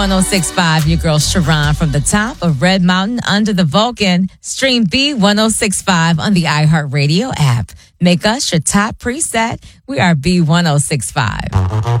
1065, your girl Sharon from the top of Red Mountain under the Vulcan. Stream B1065 on the iHeartRadio app. Make us your top preset. We are B1065.